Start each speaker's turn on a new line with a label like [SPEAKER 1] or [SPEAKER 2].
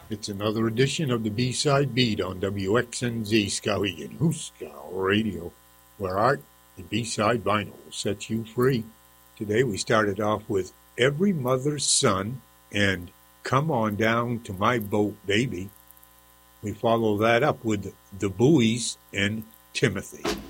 [SPEAKER 1] It's another edition of the B-Side Beat on WXNZ Skowhegan Hooskow Radio, where art and B-Side vinyl will set you free. Today we started off with Every Mother's Son and Come On Down to My Boat, Baby. We follow that up with The Buoys and Timothy.